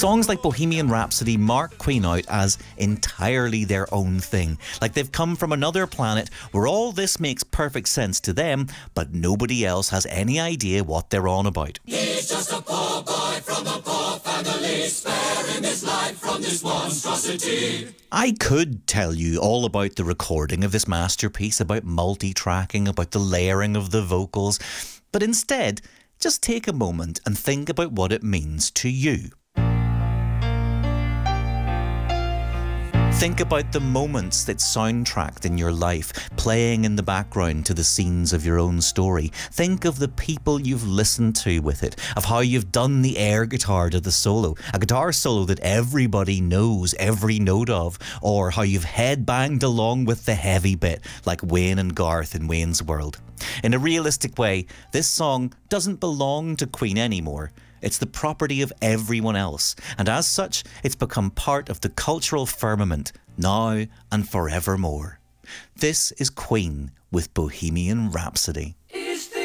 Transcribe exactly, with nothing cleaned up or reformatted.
Songs like Bohemian Rhapsody mark Queen out as entirely their own thing. Like they've come from another planet where all this makes perfect sense to them, but nobody else has any idea what they're on about. He's just a poor boy from a poor family, sparing his life from this monstrosity. I could tell you all about the recording of this masterpiece, about multi-tracking, about the layering of the vocals, but instead, just take a moment and think about what it means to you. Think about the moments that soundtracked in your life, playing in the background to the scenes of your own story. Think of the people you've listened to with it, of how you've done the air guitar to the solo, a guitar solo that everybody knows every note of, or how you've headbanged along with the heavy bit, like Wayne and Garth in Wayne's World. In a realistic way, this song doesn't belong to Queen anymore. It's the property of everyone else, and as such, it's become part of the cultural firmament, now and forevermore. This is Queen with Bohemian Rhapsody.